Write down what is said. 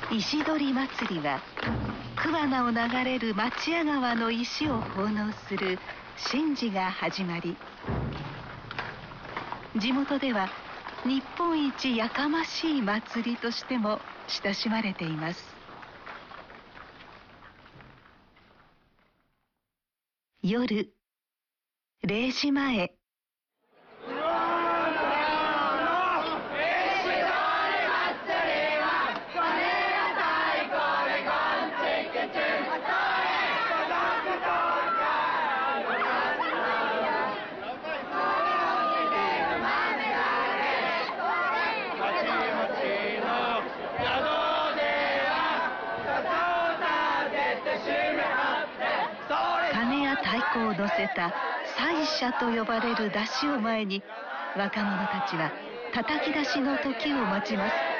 石取祭りは桑名を流れる町屋川の石を奉納する神事が始まり、地元では日本一やかましい祭りとしても親しまれています。夜0時前、鐘や太鼓を乗せた祭車と呼ばれる山車を前に、若者たちは叩き出しの時を待ちます。